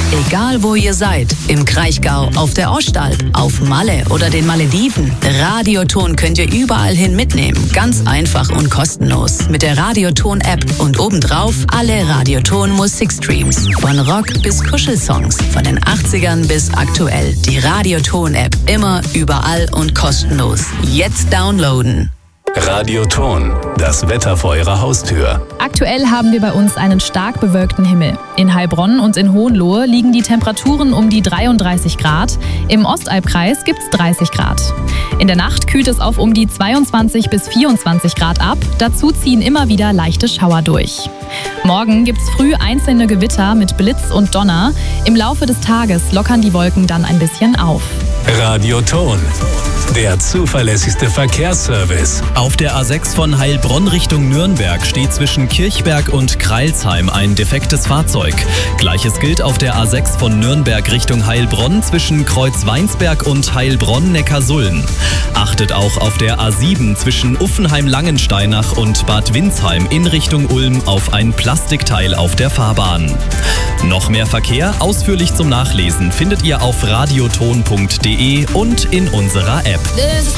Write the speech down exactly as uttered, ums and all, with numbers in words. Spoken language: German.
Egal wo ihr seid, im Kraichgau, auf der Ostalb, auf Malle oder den Malediven, Radioton könnt ihr überall hin mitnehmen. Ganz einfach und kostenlos. Mit der Radioton-App und obendrauf alle Radioton-Musikstreams. Von Rock bis Kuschelsongs, von den achtzigern bis aktuell. Die Radioton-App, immer, überall und kostenlos. Jetzt downloaden. Radioton, das Wetter vor Ihrer Haustür. Aktuell haben wir bei uns einen stark bewölkten Himmel. In Heilbronn und in Hohenlohe liegen die Temperaturen um die dreiunddreißig Grad. Im Ostalbkreis gibt's dreißig Grad. In der Nacht kühlt es auf um die zweiundzwanzig bis vierundzwanzig Grad ab. Dazu ziehen immer wieder leichte Schauer durch. Morgen gibt's früh einzelne Gewitter mit Blitz und Donner. Im Laufe des Tages lockern die Wolken dann ein bisschen auf. Radioton, der zuverlässigste Verkehrsservice. Auf der A sechs von Heilbronn Richtung Nürnberg steht zwischen Kirchberg und Kreilsheim ein defektes Fahrzeug. Gleiches gilt auf der A sechs von Nürnberg Richtung Heilbronn zwischen Kreuzweinsberg und Heilbronn-Neckarsulm. Achtet auch auf der A sieben zwischen Uffenheim-Langensteinach und Bad Windsheim in Richtung Ulm auf ein Plastikteil auf der Fahrbahn. Noch mehr Verkehr ausführlich zum Nachlesen findet ihr auf radioton punkt de und in unserer App.